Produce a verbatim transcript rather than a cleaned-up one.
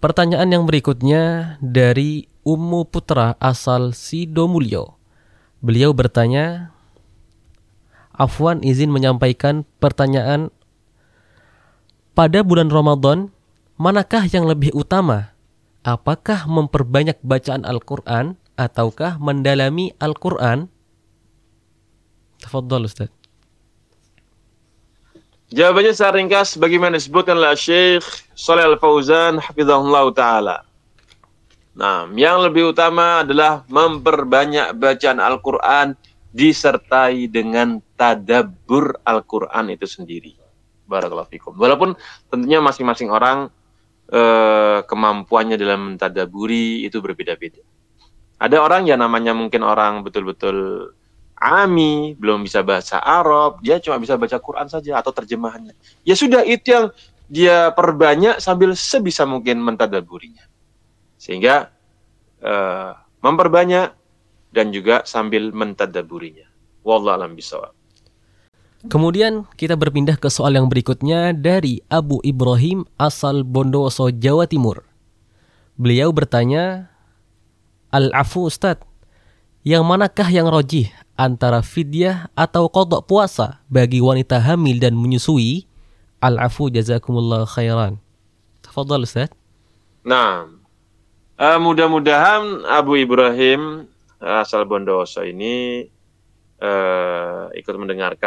Pertanyaan yang berikutnya dari Ummu Putra asal Sidomulyo. Beliau bertanya, Afwan izin menyampaikan pertanyaan, pada bulan Ramadan, manakah yang lebih utama? Apakah memperbanyak bacaan Al-Quran ataukah mendalami Al-Quran? Tafadhal Ustaz. Jawabannya secara ringkas bagaimana disebutkan oleh Syekh Shalih Al-Fauzan hafizahullah taala. Nah, yang lebih utama adalah memperbanyak bacaan Al-Quran disertai dengan tadabbur Al-Quran itu sendiri. Barakallahu fikum. Walaupun tentunya masing-masing orang eh, kemampuannya dalam mentadaburi itu berbeda-beda. Ada orang yang namanya mungkin orang betul-betul ami, belum bisa bahasa Arab, dia cuma bisa baca Quran saja atau terjemahannya. Ya sudah, itu yang dia perbanyak sambil sebisa mungkin mentadaburinya. Sehingga uh, memperbanyak dan juga sambil mentadaburinya. Wallahu a'lam bishawab. Kemudian kita berpindah ke soal yang berikutnya dari Abu Ibrahim asal Bondowoso, Jawa Timur. Beliau bertanya, Al-Afu Ustaz, yang manakah yang rojih antara fidyah atau qadha puasa bagi wanita hamil dan menyusui? Al-Afu jazakumullah khairan. Tafadhal Ustaz. Nah, uh, mudah-mudahan Abu Ibrahim asal Bondowoso ini uh, ikut mendengarkan